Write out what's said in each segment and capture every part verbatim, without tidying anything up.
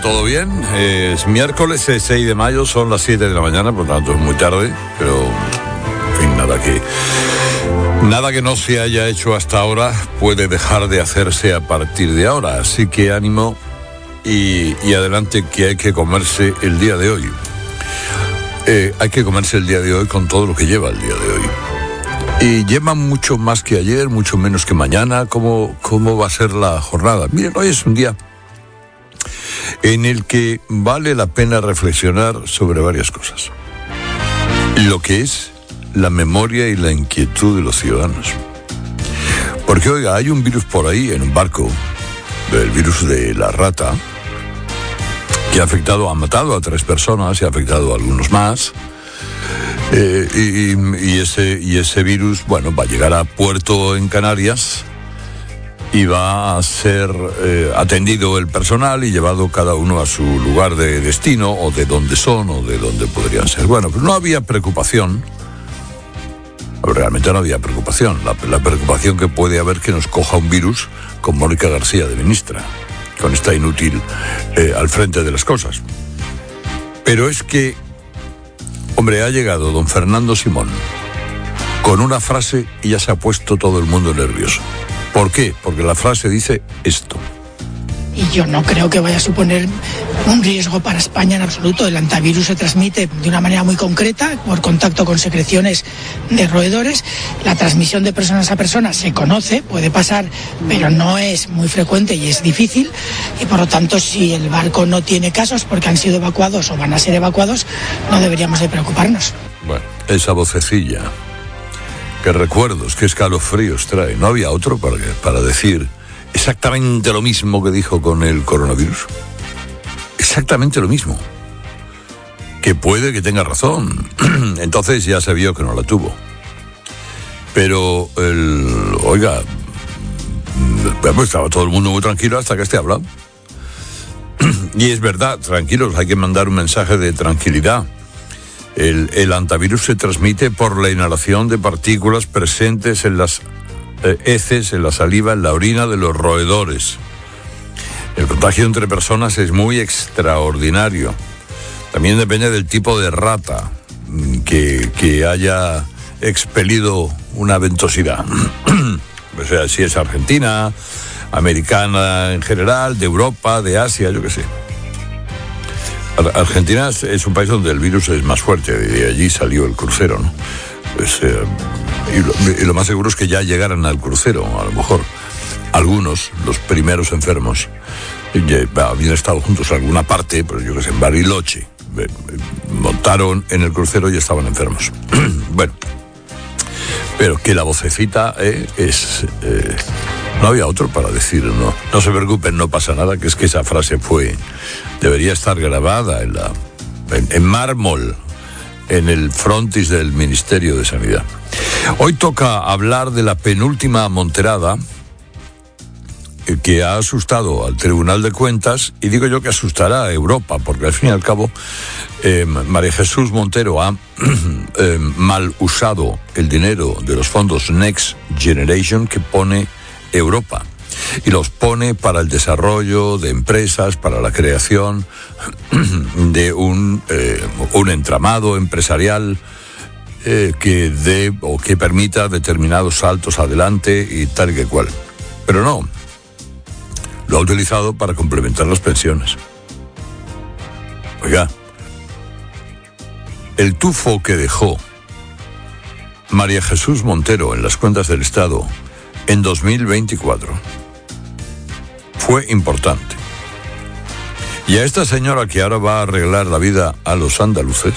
¿todo bien? Es miércoles seis de mayo, son las siete de la mañana, por lo tanto es muy tarde, pero en fin, nada que nada que no se haya hecho hasta ahora puede dejar de hacerse a partir de ahora, así que ánimo y, y adelante, que hay que comerse el día de hoy. Eh, hay que comerse el día de hoy con todo lo que lleva el día de hoy. Y lleva mucho más que ayer, mucho menos que mañana. ¿Cómo, cómo va a ser la jornada? Miren, hoy es un día en el que vale la pena reflexionar sobre varias cosas. Lo que es la memoria y la inquietud de los ciudadanos. Porque, oiga, hay un virus por ahí en un barco, el virus de la rata, que ha afectado, ha matado a tres personas y ha afectado a algunos más. Eh, y, y, ese, y ese virus, bueno, va a llegar a puerto en Canarias y va a ser eh, atendido el personal y llevado cada uno a su lugar de destino, o de donde son, o de donde podrían ser. Bueno, pues no había preocupación, realmente no había preocupación. La, la preocupación que puede haber que nos coja un virus con Mónica García de ministra, con esta inútil eh, al frente de las cosas. Pero es que, hombre, ha llegado don Fernando Simón con una frase y ya se ha puesto todo el mundo nervioso. ¿Por qué? Porque la frase dice esto. Y yo no creo que vaya a suponer un riesgo para España en absoluto. El antivirus se transmite de una manera muy concreta, por contacto con secreciones de roedores. La transmisión de personas a personas se conoce, puede pasar, pero no es muy frecuente y es difícil. Y por lo tanto, si el barco no tiene casos porque han sido evacuados o van a ser evacuados, no deberíamos de preocuparnos. Bueno, esa vocecilla, qué recuerdos, qué escalofríos trae. ¿No había otro para, para decir exactamente lo mismo que dijo con el coronavirus? Exactamente lo mismo. Que puede que tenga razón. Entonces ya se vio que no la tuvo. Pero, el, oiga, pues estaba todo el mundo muy tranquilo hasta que este habló. Y es verdad, tranquilos, hay que mandar un mensaje de tranquilidad. El, el antivirus se transmite por la inhalación de partículas presentes en las eh, heces, en la saliva, en la orina de los roedores. El contagio entre personas es muy extraordinario. También depende del tipo de rata que, que haya expelido una ventosidad. O sea, si es argentina, americana en general, de Europa, de Asia, yo qué sé. Argentina es un país donde el virus es más fuerte, y de allí salió el crucero, ¿no? Pues, eh, y, lo, y lo más seguro es que ya llegaran al crucero, a lo mejor algunos, los primeros enfermos, ya habían estado juntos en alguna parte, pero yo que sé, en Bariloche, eh, montaron en el crucero y estaban enfermos. Bueno, pero que la vocecita eh, es... Eh, no había otro para decir, no, no se preocupen, no pasa nada, que es que esa frase fue, debería estar grabada en, la, en, en mármol, en el frontis del Ministerio de Sanidad. Hoy toca hablar de la penúltima monterada que ha asustado al Tribunal de Cuentas, y digo yo que asustará a Europa, porque al fin y al cabo eh, María Jesús Montero ha eh, mal usado el dinero de los fondos Next Generation que pone Europa, y los pone para el desarrollo de empresas, para la creación de un, eh, un entramado empresarial eh, que dé o que permita determinados saltos adelante y tal que cual. Pero no, lo ha utilizado para complementar las pensiones. Oiga, el tufo que dejó María Jesús Montero en las cuentas del Estado en dos mil veinticuatro fue importante. Y a esta señora que ahora va a arreglar la vida a los andaluces,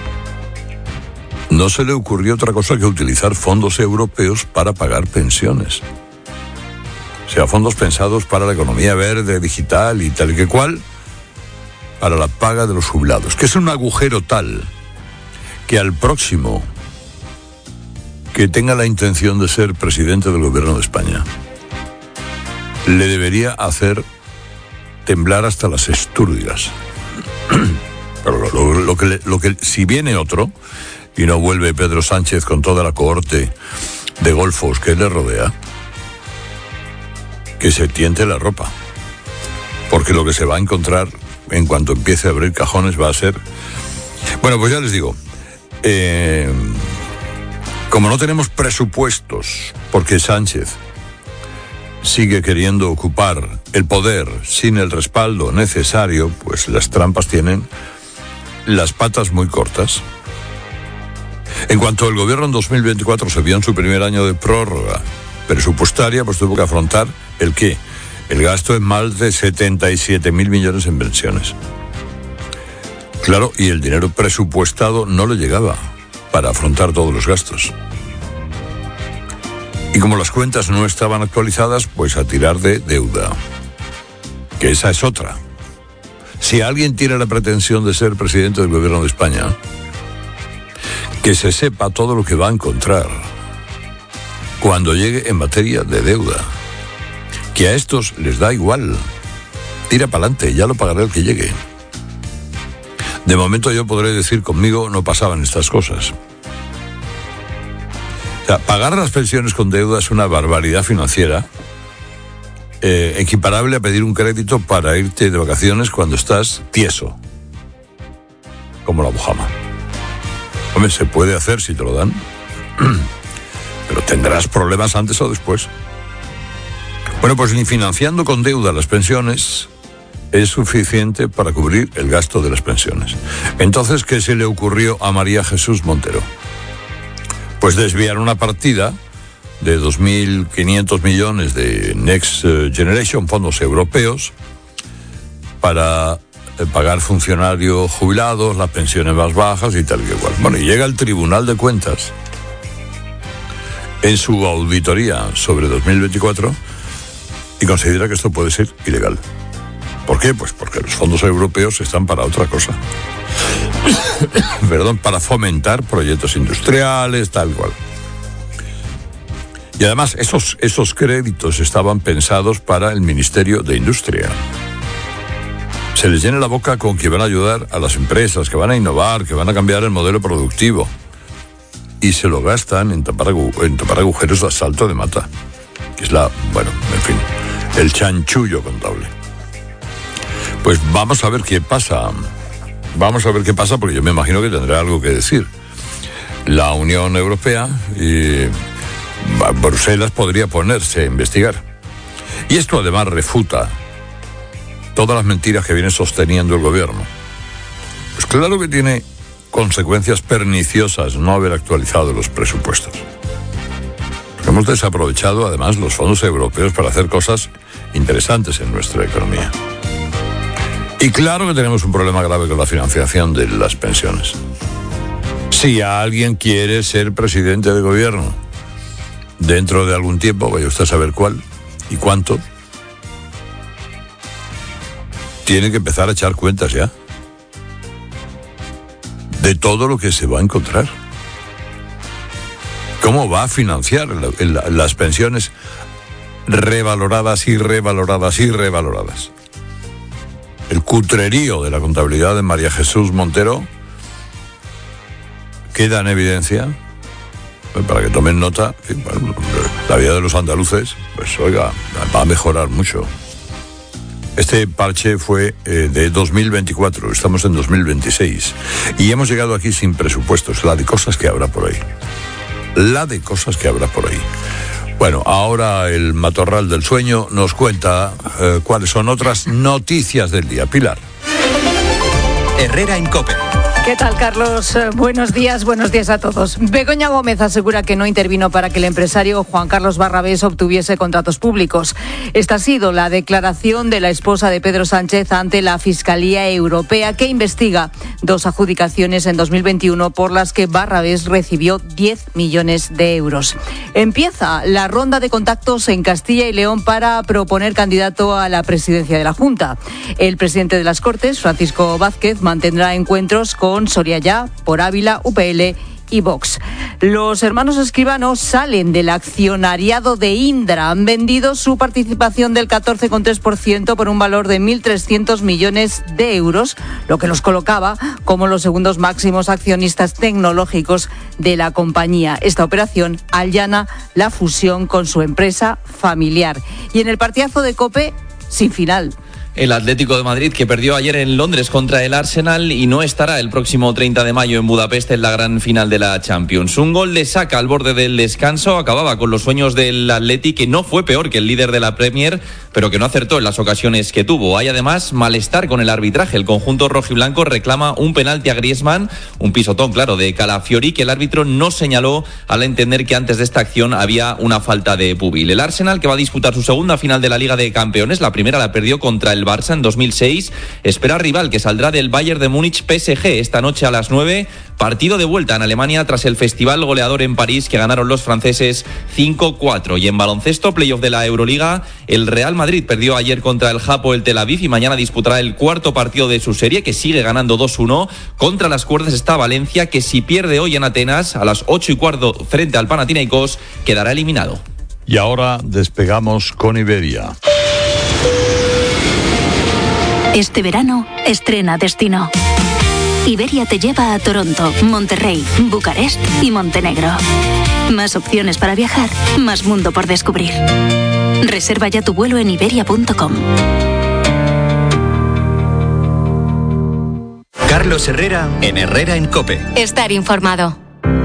no se le ocurrió otra cosa que utilizar fondos europeos para pagar pensiones. O sea, fondos pensados para la economía verde, digital y tal que cual, para la paga de los jubilados, que es un agujero tal que al próximo que tenga la intención de ser presidente del gobierno de España le debería hacer temblar hasta las estúrdigas. Pero lo, lo, lo, que, lo que si viene otro y no vuelve Pedro Sánchez con toda la cohorte de golfos que le rodea, que se tiente la ropa, porque porque lo que se va a encontrar en cuanto empiece a abrir cajones va a ser... Bueno, pues ya les digo, eh, como no tenemos presupuestos, porque Sánchez sigue queriendo ocupar el poder sin el respaldo necesario, pues las trampas tienen las patas muy cortas. En cuanto el gobierno en dos mil veinticuatro se vio en su primer año de prórroga presupuestaria, pues tuvo que afrontar ¿el qué? El gasto en más de setenta y siete mil millones en pensiones. Claro, y el dinero presupuestado no le llegaba para afrontar todos los gastos. Y como las cuentas no estaban actualizadas, pues a tirar de deuda. Que esa es otra. Si alguien tiene la pretensión de ser presidente del gobierno de España, que se sepa todo lo que va a encontrar cuando llegue en materia de deuda. Que a estos les da igual. Tira para adelante, ya lo pagará el que llegue. De momento yo podré decir, conmigo no pasaban estas cosas. O sea, pagar las pensiones con deuda es una barbaridad financiera, eh, equiparable a pedir un crédito para irte de vacaciones cuando estás tieso, como la Mojama. Hombre, se puede hacer si te lo dan, pero tendrás problemas antes o después. Bueno, pues ni financiando con deuda las pensiones es suficiente para cubrir el gasto de las pensiones. Entonces, ¿qué se le ocurrió a María Jesús Montero? Pues desviar una partida de dos mil quinientos millones de Next Generation, fondos europeos, para pagar funcionarios jubilados, las pensiones más bajas y tal y igual. Bueno, y llega el Tribunal de Cuentas en su auditoría sobre dos mil veinticuatro y considera que esto puede ser ilegal. ¿Por qué? Pues porque los fondos europeos están para otra cosa. Perdón, para fomentar proyectos industriales, tal cual. Y además, esos, esos créditos estaban pensados para el Ministerio de Industria. Se les llena la boca con que van a ayudar a las empresas, que van a innovar, que van a cambiar el modelo productivo. Y se lo gastan en tapar, en tapar agujeros de asalto de mata. Que es la, bueno, en fin, el chanchullo contable. Pues vamos a ver qué pasa. Vamos a ver qué pasa, porque yo me imagino que tendrá algo que decir. La Unión Europea y Bruselas podría ponerse a investigar. Y esto además refuta todas las mentiras que viene sosteniendo el gobierno. Pues claro que tiene consecuencias perniciosas no haber actualizado los presupuestos. Hemos desaprovechado además los fondos europeos para hacer cosas interesantes en nuestra economía. Y claro que tenemos un problema grave con la financiación de las pensiones. Si alguien quiere ser presidente de gobierno dentro de algún tiempo, vaya usted a saber cuál y cuánto, tiene que empezar a echar cuentas ya de todo lo que se va a encontrar. ¿Cómo va a financiar la, la, las pensiones revaloradas y revaloradas y revaloradas? El cutrerío de la contabilidad de María Jesús Montero queda en evidencia, para que tomen nota. Bueno, la vida de los andaluces, pues oiga, va a mejorar mucho. Este parche fue eh, de dos mil veinticuatro, estamos en dos mil veintiséis y hemos llegado aquí sin presupuestos, la de cosas que habrá por ahí. La de cosas que habrá por ahí. Bueno, ahora el matorral del sueño nos cuenta eh, cuáles son otras noticias del día. Pilar. Herrera en COPE. ¿Qué tal, Carlos? Buenos días, buenos días a todos. Begoña Gómez asegura que no intervino para que el empresario Juan Carlos Barrabés obtuviese contratos públicos. Esta ha sido la declaración de la esposa de Pedro Sánchez ante la Fiscalía Europea, que investiga dos adjudicaciones en dos mil veintiuno por las que Barrabés recibió diez millones de euros. Empieza la ronda de contactos en Castilla y León para proponer candidato a la presidencia de la Junta. El presidente de las Cortes, Francisco Vázquez, mantendrá encuentros con Soria Ya, por Ávila, U P L y Vox. Los hermanos Escribano salen del accionariado de Indra. Han vendido su participación del catorce coma tres por ciento por un valor de mil trescientos millones de euros, lo que los colocaba como los segundos máximos accionistas tecnológicos de la compañía. Esta operación allana la fusión con su empresa familiar. Y en el partidazo de COPE, sin final. El Atlético de Madrid, que perdió ayer en Londres contra el Arsenal y no estará el próximo treinta de mayo en Budapest en la gran final de la Champions. Un gol de Saka al borde del descanso acababa con los sueños del Atleti, que no fue peor que el líder de la Premier, pero que no acertó en las ocasiones que tuvo. Hay además malestar con el arbitraje. El conjunto rojiblanco reclama un penalti a Griezmann, un pisotón, claro, de Calafiori, que el árbitro no señaló al entender que antes de esta acción había una falta de púbil. El Arsenal, que va a disputar su segunda final de la Liga de Campeones, la primera la perdió contra el Barça en dos mil seis, espera rival que saldrá del Bayern de Múnich P S G esta noche a las nueve, partido de vuelta en Alemania tras el festival goleador en París que ganaron los franceses cinco cuatro. Y en baloncesto, playoff de la Euroliga, el Real Madrid perdió ayer contra el Hapoel Tel Aviv y mañana disputará el cuarto partido de su serie, que sigue ganando dos uno. Contra las cuerdas está Valencia, que si pierde hoy en Atenas a las ocho y cuarto frente al Panathinaikos quedará eliminado. Y ahora despegamos con Iberia. Este verano, estrena destino. Iberia te lleva a Toronto, Monterrey, Bucarest y Montenegro. Más opciones para viajar, más mundo por descubrir. Reserva ya tu vuelo en iberia punto com. Carlos Herrera en Herrera en COPE. Estar informado.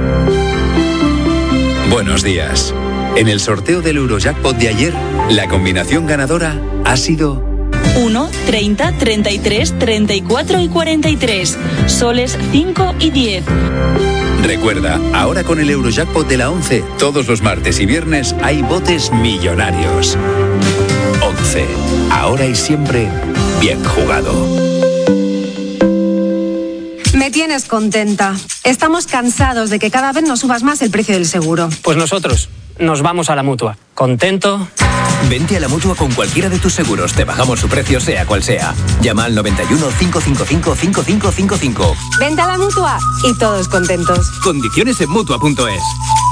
Buenos días. En el sorteo del Eurojackpot de ayer, la combinación ganadora ha sido uno, treinta, treinta y tres, treinta y cuatro y cuarenta y tres. Soles cinco y diez. Recuerda, ahora con el Eurojackpot de la once, todos los martes y viernes hay botes millonarios. once. Ahora y siempre, bien jugado. Me tienes contenta. Estamos cansados de que cada vez nos subas más el precio del seguro. Pues nosotros nos vamos a la Mutua. ¿Contento? Vente a la Mutua con cualquiera de tus seguros. Te bajamos su precio sea cual sea. Llama al noventa y uno, cinco cinco cinco, cinco cinco cinco cinco. Vente a la Mutua y todos contentos. Condiciones en Mutua punto es.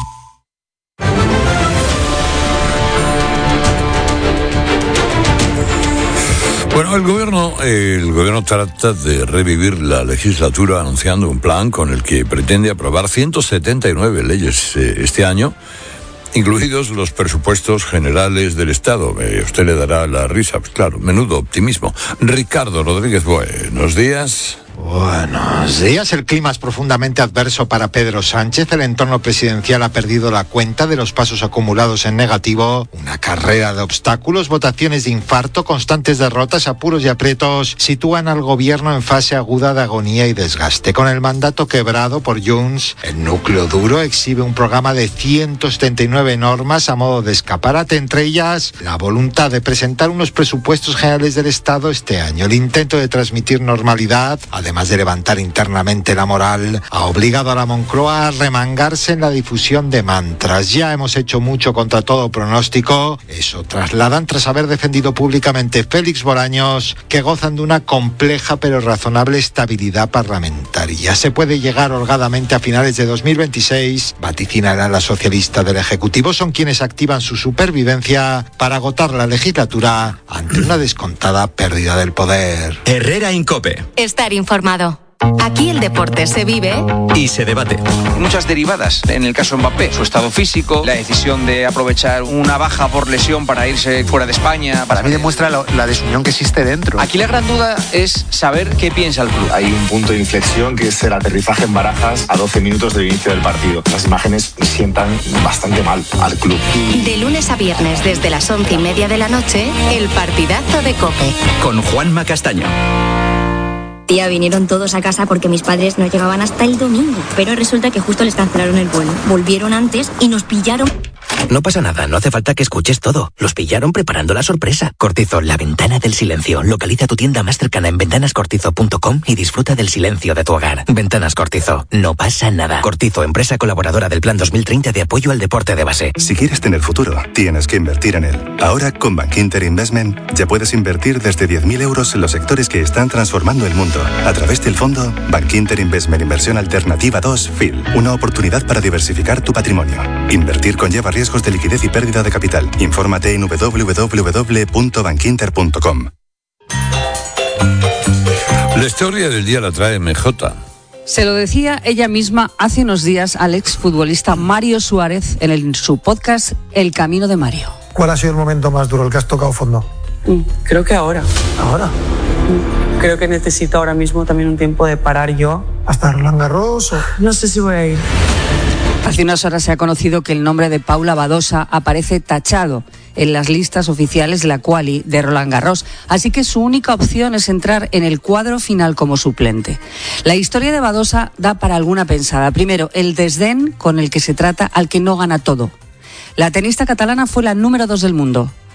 Bueno, el gobierno, el gobierno trata de revivir la legislatura anunciando un plan con el que pretende aprobar ciento setenta y nueve leyes eh, este año, incluidos los presupuestos generales del Estado. Eh, usted le dará la risa, pues claro, menudo optimismo. Ricardo Rodríguez, buenos días. Buenos días. El clima es profundamente adverso para Pedro Sánchez. El entorno presidencial ha perdido la cuenta de los pasos acumulados en negativo. Una carrera de obstáculos, votaciones de infarto, constantes derrotas, apuros y aprietos sitúan al gobierno en fase aguda de agonía y desgaste. Con el mandato quebrado por Junts, el núcleo duro exhibe un programa de ciento setenta y nueve normas a modo de escaparate, entre ellas la voluntad de presentar unos presupuestos generales del Estado este año. El intento de transmitir normalidad, además de levantar internamente la moral, ha obligado a la Moncloa a remangarse en la difusión de mantras. Ya hemos hecho mucho contra todo pronóstico. Eso trasladan tras haber defendido públicamente Félix Bolaños, que gozan de una compleja pero razonable estabilidad parlamentaria. Se puede llegar holgadamente a finales de dos mil veintiséis, vaticinará la socialista del Ejecutivo. Son quienes activan su supervivencia para agotar la legislatura ante una descontada pérdida del poder. Herrera en COPE. Estar informado. Aquí el deporte se vive y se debate. Muchas derivadas. En el caso de Mbappé, su estado físico, la decisión de aprovechar una baja por lesión para irse fuera de España. Para mí demuestra la, la desunión que existe dentro. Aquí la gran duda es saber qué piensa el club. Hay un punto de inflexión que es el aterrizaje en Barajas a doce minutos del inicio del partido. Las imágenes sientan bastante mal al club. De lunes a viernes desde las once y media de la noche, el partidazo de COPE. Con Juanma Castaño. Tía, vinieron todos a casa porque mis padres no llegaban hasta el domingo. Pero resulta que justo les cancelaron el vuelo. Volvieron antes y nos pillaron. No pasa nada, no hace falta que escuches todo. Los pillaron preparando la sorpresa. Cortizo, la ventana del silencio. Localiza tu tienda más cercana en ventanas cortizo punto com y disfruta del silencio de tu hogar. Ventanas Cortizo, no pasa nada. Cortizo, empresa colaboradora del Plan dos mil treinta de apoyo al deporte de base. Si quieres tener futuro, tienes que invertir en él. Ahora, con Bankinter Investment, ya puedes invertir desde diez mil euros en los sectores que están transformando el mundo. A través del fondo Bankinter Investment Inversión Alternativa dos F I L. Una oportunidad para diversificar tu patrimonio. Invertir conlleva riesgos de liquidez y pérdida de capital. Infórmate en doble u doble u doble u punto bankinter punto com. La historia del día la trae M J. Se lo decía ella misma hace unos días al exfutbolista Mario Suárez en, el, en su podcast El Camino de Mario. ¿Cuál ha sido el momento más duro, el que has tocado fondo? Creo que ahora. ¿Ahora? Creo que necesito ahora mismo también un tiempo de parar yo. ¿Hasta Roland Garros o...? No sé si voy a ir. Hace unas horas se ha conocido que el nombre de Paula Badosa aparece tachado en las listas oficiales de la quali de Roland Garros, así que su única opción es entrar en el cuadro final como suplente. La historia de Badosa da para alguna pensada. Primero, el desdén con el que se trata al que no gana todo. La tenista catalana fue la número dos del mundo,